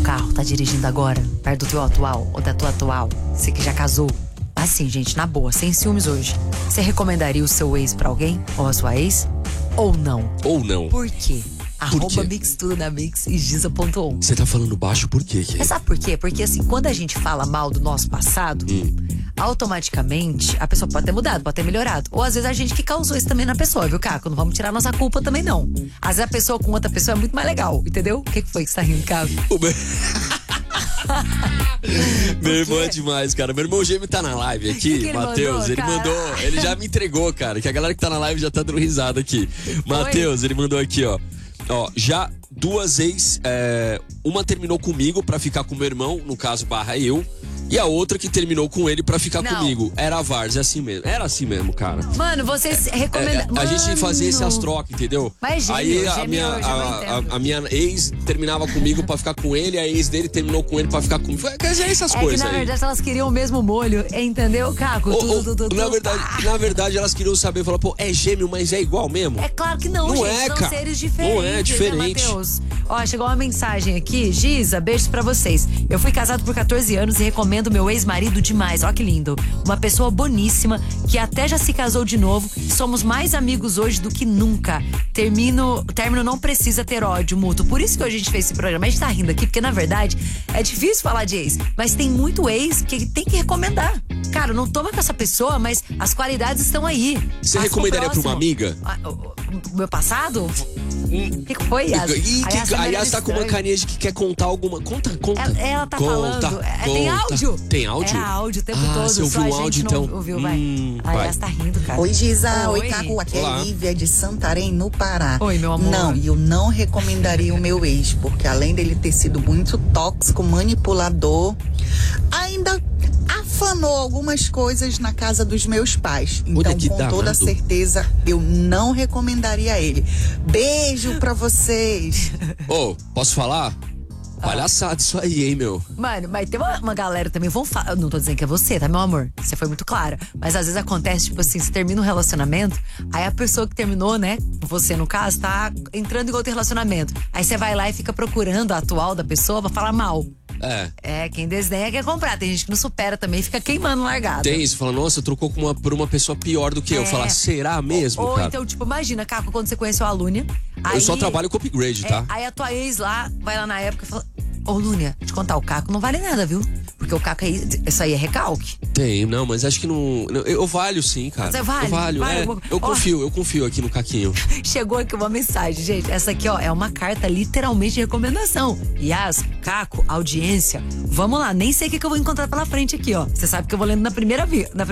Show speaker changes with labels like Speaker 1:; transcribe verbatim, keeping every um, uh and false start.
Speaker 1: carro, tá dirigindo agora, perto do teu atual ou da tua atual, você que já casou. Assim, gente, na boa, sem ciúmes hoje. Você recomendaria o seu ex pra alguém? Ou a sua ex? Ou não?
Speaker 2: Ou não.
Speaker 1: Por quê?
Speaker 2: Por
Speaker 1: Arroba
Speaker 2: quê?
Speaker 1: Mix Tudo na Mix e Giza ponto on.
Speaker 2: Você tá falando baixo por quê? Que?
Speaker 1: Mas sabe por quê? Porque assim, quando a gente fala mal do nosso passado,
Speaker 2: Hum.
Speaker 1: automaticamente a pessoa pode ter mudado, pode ter melhorado. Ou às vezes a gente que causou isso também na pessoa, viu, Caco? Não vamos tirar nossa culpa também, não. Às vezes a pessoa com outra pessoa é muito mais legal, entendeu? O que que foi que você tá rindo, Caco?
Speaker 2: O meu... Meu irmão é demais, cara. Meu irmão gêmeo tá na live aqui,
Speaker 1: Que que ele
Speaker 2: Matheus.
Speaker 1: mandou,
Speaker 2: Ele
Speaker 1: cara?
Speaker 2: mandou, ele já me entregou, cara. Que a galera que tá na live já tá dando risada aqui. Matheus, ele mandou aqui, ó. Ó, já duas ex, é, uma terminou comigo pra ficar com meu irmão, no caso, barra eu. E a outra que terminou com ele pra ficar
Speaker 1: Não.
Speaker 2: comigo. Era a Várzea, assim mesmo. Era assim mesmo, cara.
Speaker 1: Mano, vocês
Speaker 2: É,
Speaker 1: recomendam.
Speaker 2: a gente fazia essas trocas, entendeu?
Speaker 1: Mas gêmeo,
Speaker 2: Aí a
Speaker 1: gêmeo,
Speaker 2: minha,
Speaker 1: eu já não
Speaker 2: a,
Speaker 1: entendo.
Speaker 2: a, a minha ex terminava comigo pra ficar com ele, a ex dele terminou com ele pra ficar comigo. Foi- Quer dizer, essas
Speaker 1: É que
Speaker 2: coisas
Speaker 1: na
Speaker 2: aí.
Speaker 1: verdade elas queriam o mesmo molho, entendeu, Caco?
Speaker 2: Ou-
Speaker 1: Tudo,
Speaker 2: ou,
Speaker 1: tudo, tudo,
Speaker 2: na,
Speaker 1: tudo.
Speaker 2: verdade, na verdade, elas queriam saber, falar, pô, é gêmeo, mas é igual mesmo?
Speaker 1: É claro que não,
Speaker 2: Não
Speaker 1: gente.
Speaker 2: é,
Speaker 1: São
Speaker 2: cara.
Speaker 1: seres diferentes.
Speaker 2: Não é, diferente.
Speaker 1: Né, Matheus? Ó, chegou uma mensagem aqui. Giza, beijos pra vocês. Eu fui casado por catorze anos e recomendo meu ex-marido demais. Ó que lindo. Uma pessoa boníssima que até já se casou de novo. Somos mais amigos hoje do que nunca. Termino, término não precisa ter ódio mútuo. Por isso que hoje a gente fez esse programa. A gente tá rindo aqui porque, na verdade, é difícil falar de ex. Mas tem muito ex que tem que recomendar. Cara, não toma com essa pessoa, mas as qualidades estão aí.
Speaker 2: Você
Speaker 1: Passa pro
Speaker 2: recomendaria pra uma
Speaker 1: próximo.
Speaker 2: amiga?
Speaker 1: Ah, o- o- o meu passado?
Speaker 2: Hum.
Speaker 1: O que, que foi, Yas?
Speaker 2: Ih,
Speaker 1: A
Speaker 2: que,
Speaker 1: Yas tá
Speaker 2: a
Speaker 1: meio
Speaker 2: Yas tá com uma
Speaker 1: estranha.
Speaker 2: carinha de que quer contar alguma. Conta, conta.
Speaker 1: Ela, ela tá
Speaker 2: Conta,
Speaker 1: falando. É, tem
Speaker 2: conta.
Speaker 1: áudio?
Speaker 2: Tem áudio?
Speaker 1: Era áudio o tempo
Speaker 2: Ah,
Speaker 1: todo.
Speaker 2: você ouviu
Speaker 1: só a
Speaker 2: o
Speaker 1: gente
Speaker 2: áudio,
Speaker 1: não
Speaker 2: então?
Speaker 1: ouviu, vai.
Speaker 2: Hum,
Speaker 1: a
Speaker 2: vai.
Speaker 1: Yas tá rindo, cara.
Speaker 3: Oi, Giza. Oi,
Speaker 1: Oi.
Speaker 3: Caco. Aqui
Speaker 2: Olá.
Speaker 3: é Lívia de Santarém, no Pará.
Speaker 1: Oi, meu amor.
Speaker 3: Não, e eu não recomendaria o meu ex, porque além dele ter sido muito tóxico, manipulador, ainda afanou algumas coisas na casa dos meus pais.
Speaker 2: Olha
Speaker 3: Então,
Speaker 2: que
Speaker 3: com
Speaker 2: danado.
Speaker 3: toda certeza, eu não recomendaria ele. Beijo pra vocês.
Speaker 2: Ô, posso falar? Palhaçada isso aí, hein, meu?
Speaker 1: Mano, mas tem uma, uma galera também, vão falar. Eu não tô dizendo que é você, tá, meu amor? Você foi muito clara. Mas às vezes acontece, tipo assim, você termina um relacionamento, aí a pessoa que terminou, né? Você, no caso, tá entrando em outro relacionamento. Aí você vai lá e fica procurando a atual da pessoa pra falar mal.
Speaker 2: É.
Speaker 1: É, quem desdenha quer comprar. Tem gente que não supera também, fica queimando largada.
Speaker 2: Tem isso, fala, nossa, trocou com uma, por uma pessoa pior do que eu.
Speaker 1: É.
Speaker 2: Falar, será mesmo,
Speaker 1: Ou
Speaker 2: cara?
Speaker 1: então, tipo, imagina, Caco, quando você conheceu a Lúnia.
Speaker 2: Eu
Speaker 1: aí,
Speaker 2: só trabalho com upgrade,
Speaker 1: é,
Speaker 2: tá?
Speaker 1: Aí a tua ex lá, vai lá na época e fala: Ô, Lúnia, te contar, o Caco não vale nada, viu? Porque o Caco aí, isso aí é recalque.
Speaker 2: Tem, não, mas acho que não. não, Eu valho sim, cara.
Speaker 1: Você vale?
Speaker 2: Eu valho,
Speaker 1: Vale
Speaker 2: é.
Speaker 1: alguma-
Speaker 2: Eu
Speaker 1: Ó.
Speaker 2: confio, eu confio aqui no Caquinho.
Speaker 1: Chegou aqui uma mensagem, gente. Essa aqui, ó, é uma carta literalmente de recomendação. Yas, Caco, audiência, vamos lá. Nem sei o que, que eu vou encontrar pela frente aqui, ó. Você sabe que eu vou lendo na primeira via. Na